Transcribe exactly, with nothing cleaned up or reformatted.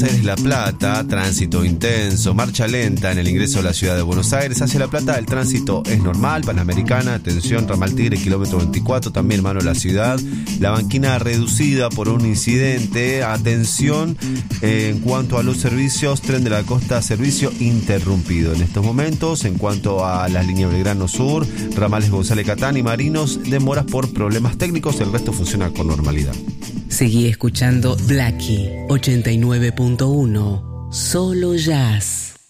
Aires La Plata, tránsito intenso, marcha lenta en el ingreso a la ciudad de Buenos Aires. Hacia La Plata el tránsito es normal, Panamericana, atención, Ramal Tigre, kilómetro veinticuatro, también mano la ciudad. La banquina reducida por un incidente, atención eh, en cuanto a los servicios, Tren de la Costa, servicio interrumpido en estos momentos. En cuanto a las líneas Belgrano Sur, ramales González Catán y Marinos, demoras por problemas técnicos, el resto funciona con normalidad. Seguí escuchando Blackie ochenta y nueve punto uno, solo jazz.